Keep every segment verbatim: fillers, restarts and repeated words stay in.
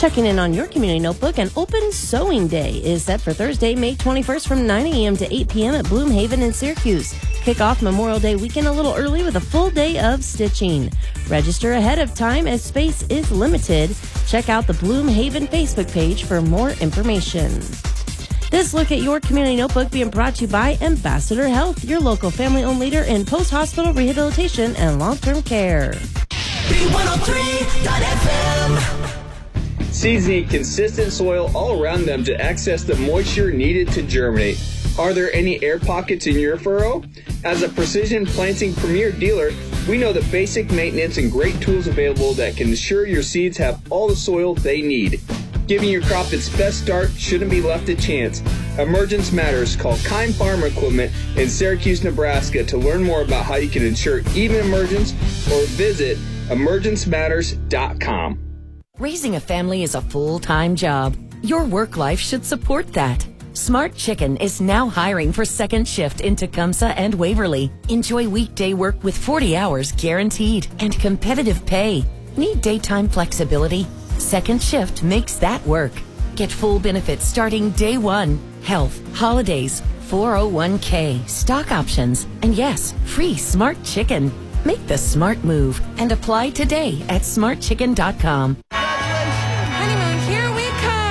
Checking in on your community notebook, an open sewing day is set for Thursday, May twenty-first from nine a.m. to eight p.m. at Bloomhaven in Syracuse. Kick off Memorial Day weekend a little early with a full day of stitching. Register ahead of time as space is limited. Check out the Bloomhaven Facebook page for more information. This look at your community notebook being brought to you by Ambassador Health, your local family-owned leader in post-hospital rehabilitation and long-term care. B one oh three dot F M. Seeds need consistent soil all around them to access the moisture needed to germinate. Are there any air pockets in your furrow? As a Precision Planting Premier dealer, we know the basic maintenance and great tools available that can ensure your seeds have all the soil they need. Giving your crop its best start shouldn't be left to chance. Emergence matters. Call Kime Farm Equipment in Syracuse, Nebraska to learn more about how you can ensure even emergence, or visit emergence matters dot com. Raising a family is a full-time job. Your work life should support that. Smart Chicken is now hiring for second shift in Tecumseh and Waverly. Enjoy weekday work with forty hours guaranteed and competitive pay. Need daytime flexibility? Second shift makes that work. Get full benefits starting day one. Health, holidays, four oh one k, stock options, and yes, free Smart Chicken. Make the smart move and apply today at smart chicken dot com. Honeymoon, here we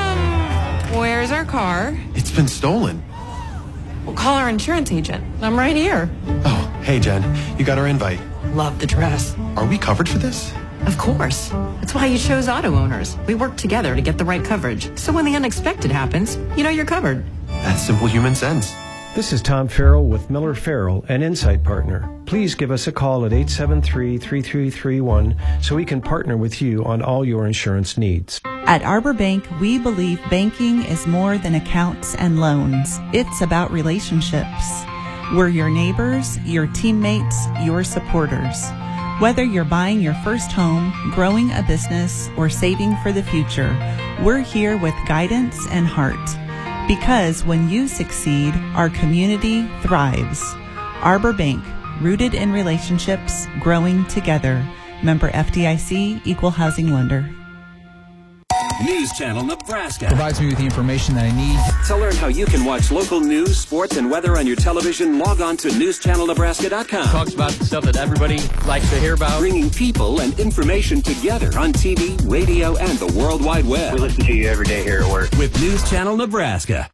come. Where's our car? It's been stolen. We'll call our insurance agent. I'm right here. Oh, hey, Jen. You got our invite. Love the dress. Are we covered for this? Of course. That's why you chose Auto Owners. We work together to get the right coverage. So when the unexpected happens, you know you're covered. That's simple human sense. This is Tom Farrell with Miller Farrell, an Insight Partner. Please give us a call at eight seven three, three three three one so we can partner with you on all your insurance needs. At Arbor Bank, we believe banking is more than accounts and loans. It's about relationships. We're your neighbors, your teammates, your supporters. Whether you're buying your first home, growing a business, or saving for the future, we're here with guidance and heart. Because when you succeed, our community thrives. Arbor Bank, rooted in relationships, growing together. Member F D I C, Equal Housing Lender. News Channel Nebraska provides me with the information that I need. To learn how you can watch local news, sports, and weather on your television, log on to news channel nebraska dot com. Talks about the stuff that everybody likes to hear about. Bringing people and information together on T V, radio, and the World Wide Web. We listen to you every day here at work. With News Channel Nebraska.